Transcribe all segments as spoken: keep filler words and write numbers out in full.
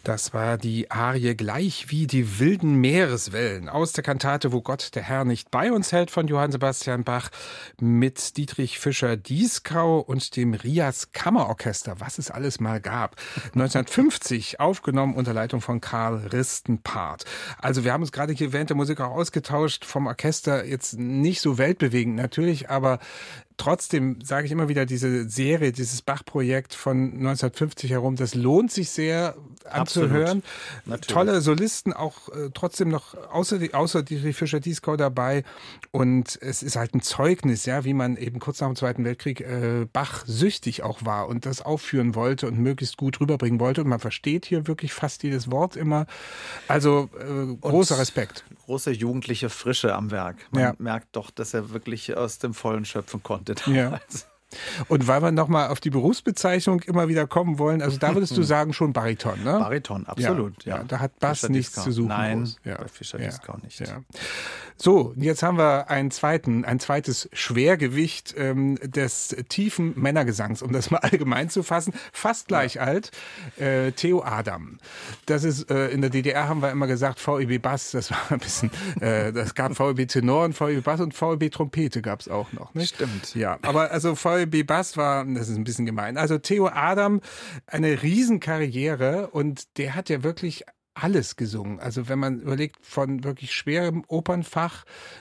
Das war die Arie Gleich wie die wilden Meereswellen aus der Kantate Wo Gott der Herr nicht bei uns hält von Johann Sebastian Bach mit Dietrich Fischer-Dieskau und dem Rias Kammerorchester, was es alles mal gab. neunzehnhundertfünfzig aufgenommen unter Leitung von Karl Ristenpart. Also wir haben uns gerade hier während der Musik auch ausgetauscht, vom Orchester jetzt nicht so weltbewegend natürlich, aber trotzdem sage ich immer wieder, diese Serie, dieses Bach-Projekt von neunzehnhundertfünfzig herum, das lohnt sich sehr anzuhören. Tolle Solisten, auch äh, trotzdem noch außer, die, außer Dietrich Fischer-Dieskau dabei. Und es ist halt ein Zeugnis, ja, wie man eben kurz nach dem Zweiten Weltkrieg äh, Bach süchtig auch war und das aufführen wollte und möglichst gut rüberbringen wollte. Und man versteht hier wirklich fast jedes Wort immer. Also äh, großer Respekt. Große jugendliche Frische am Werk. Man ja. merkt doch, dass er wirklich aus dem Vollen schöpfen konnte. Ja. Und weil wir nochmal auf die Berufsbezeichnung immer wieder kommen wollen, also da würdest du sagen schon Bariton, ne? Bariton, absolut, ja. ja. ja da hat Bass nichts zu suchen. Nein, ja. bei Fischer-Dieskau ja. nicht. Ja. So, jetzt haben wir einen zweiten, ein zweites Schwergewicht ähm, des tiefen Männergesangs, um das mal allgemein zu fassen, fast gleich ja. alt, äh, Theo Adam. Das ist, äh, in der D D R haben wir immer gesagt, V E B Bass, das war ein bisschen, äh, das gab V E B Tenor und V E B Bass und V E B Trompete gab es auch noch, nicht? Stimmt. Ja, aber also V E B Bass war, das ist ein bisschen gemein, also Theo Adam, eine Riesenkarriere und der hat ja wirklich alles gesungen. Also wenn man überlegt, von wirklich schwerem Opernfach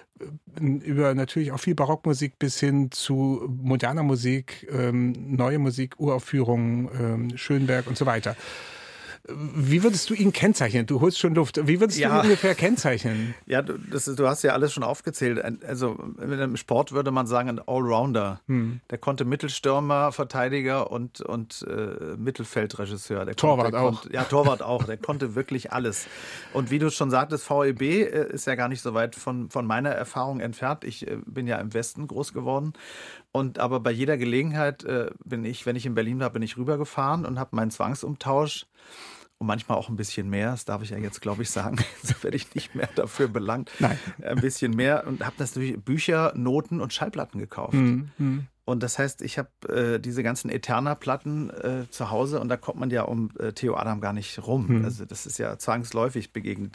über natürlich auch viel Barockmusik bis hin zu moderner Musik, ähm, neue Musik, Uraufführungen, ähm, Schönberg und so weiter. Wie würdest du ihn kennzeichnen? Du holst schon Luft. Wie würdest ja. du ihn ungefähr kennzeichnen? Ja, du, das ist, du hast ja alles schon aufgezählt. Also im Sport würde man sagen, ein Allrounder. Hm. Der konnte Mittelstürmer, Verteidiger und, und äh, Mittelfeldregisseur. Der Torwart konnte, auch. Konnte, ja, Torwart auch. Der konnte wirklich alles. Und wie du schon sagtest, V E B ist ja gar nicht so weit von, von meiner Erfahrung entfernt. Ich äh, bin ja im Westen groß geworden. Und aber bei jeder Gelegenheit äh, bin ich, wenn ich in Berlin war, bin ich rübergefahren und habe meinen Zwangsumtausch und manchmal auch ein bisschen mehr, das darf ich ja jetzt, glaube ich, sagen, jetzt werde ich nicht mehr dafür belangt. Nein. Ein bisschen mehr und habe natürlich Bücher, Noten und Schallplatten gekauft. Mhm. Und das heißt, ich habe äh, diese ganzen Eterna-Platten äh, zu Hause und da kommt man ja um äh, Theo Adam gar nicht rum. Mhm. Also das ist ja zwangsläufig begegnet.